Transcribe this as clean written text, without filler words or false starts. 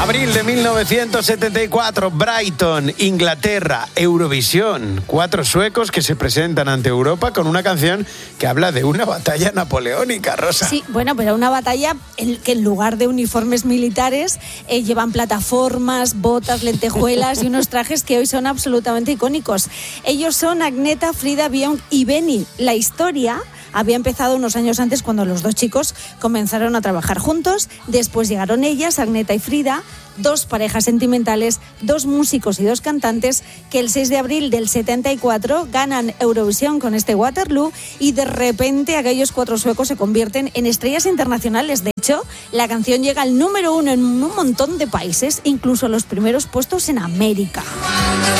Abril de 1974, Brighton, Inglaterra, Eurovisión. 4 suecos que se presentan ante Europa con una canción que habla de una batalla napoleónica, Rosa. Sí, bueno, pero una batalla en que en lugar de uniformes militares llevan plataformas, botas, lentejuelas y unos trajes que hoy son absolutamente icónicos. Ellos son Agneta, Frida, Björn y Benny. La historia había empezado unos años antes cuando los dos chicos comenzaron a trabajar juntos. Después llegaron ellas, Agneta y Frida, 2 parejas sentimentales, 2 músicos y 2 cantantes que el 6 de abril del 74 ganan Eurovisión con este Waterloo y de repente aquellos 4 suecos se convierten en estrellas internacionales. De hecho, la canción llega al número 1 en un montón de países, incluso los primeros puestos en América.